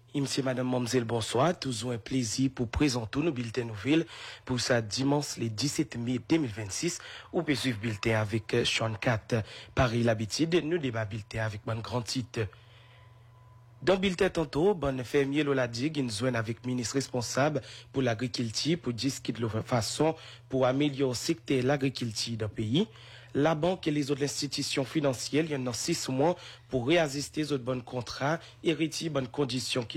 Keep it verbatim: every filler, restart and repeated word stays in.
Et monsieur, madame, mademoiselle, bonsoir. Toujours un plaisir pour présenter nos bulletins nouvelles pour ça dimanche le dix-sept mai deux mille vingt-six. Ou peut suivre bulletin avec Sean Cat. Pareil l'habitude, nous débat bulletin avec mon grand titre. Dans le bulletin tantôt, bon fermier Lola Dig, nous joignent avec ministre responsable pour l'agriculture pour discuter de la façon pour améliorer le secteur de l'agriculture dans le pays. La banque et les autres institutions financières, il y en a six mois pour réajuster les autres bons contrats et retirer bonnes conditions qui